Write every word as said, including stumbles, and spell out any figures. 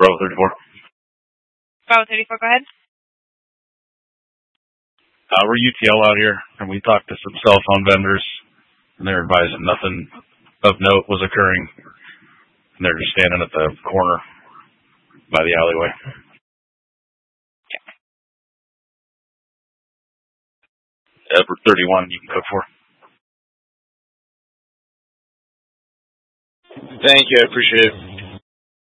Bravo thirty-four. Bravo thirty-four, go ahead. Uh, we're U T L out here, and we talked to some cell phone vendors, and they're advising nothing of note was occurring. And they're just standing at the corner by the alleyway. Edward thirty-one, you can code for. Thank you, I appreciate it.